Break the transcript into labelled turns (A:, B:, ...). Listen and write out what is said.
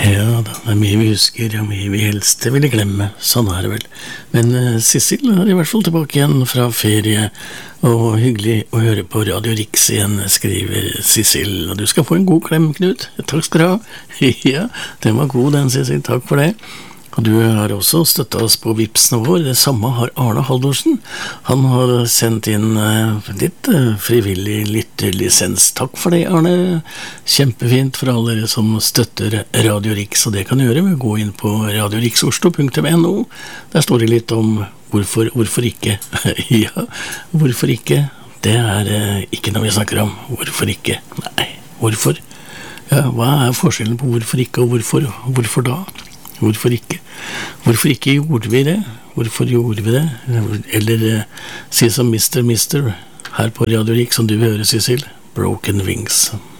A: Ja da, det mye vi husker, og mye vi helst ville glemme, sånn det vel. Men Sissel er I hvert fall tilbake igjen fra ferie, og hyggelig å høre på Radio Rix igjen, skriver Sissel. Og du skal få en god klem, Knut. Takk skal du ha. Ja, den var god den, Sissel, takk for det. Og du har også støttet oss på Vipsen vår. Det samme har Arne Haldorsen. Han har sendt inn litt frivillig lytterlisens. Takk for det, Arne. Kjempefint for alle dere som støtter Radio Rix, og det kan du gjøre ved å gå inn på radiorixoslo.no. Der står det litt om hvorfor ikke. Ja, hvorfor ikke? Det ikke noe vi snakker om. Hvorfor ikke? Nei, hvorfor? Ja, hva forskjellen på hvorfor ikke og hvorfor da? Hvorfor ikke? Hvorfor ikke gjorde vi det? Hvorfor gjorde vi det? Eller si som Mr. her på Radio Rix, som du vil høre, Sissel. Broken Wings.